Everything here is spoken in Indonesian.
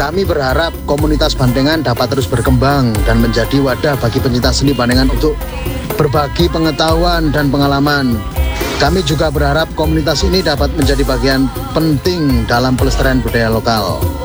Kami berharap komunitas Bandengan dapat terus berkembang dan menjadi wadah bagi pencinta seni Bandengan untuk berbagi pengetahuan dan pengalaman. Kami juga berharap komunitas ini dapat menjadi bagian penting dalam pelestarian budaya lokal.